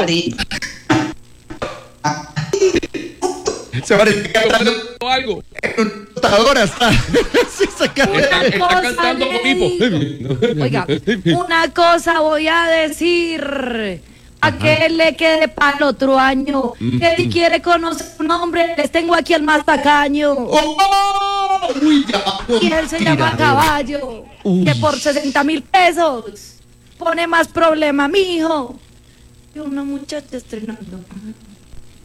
Se parece que cantando algo. ahora está. Sí, Está cantando con hipo. Oiga, una cosa voy a decir. A que le quede para el otro año. Que si quiere conocer un hombre, les tengo aquí el más tacaño. Y él se llama Caballo. Que por 60,000 pesos pone más problema, mijo. Y una muchacha estrenando.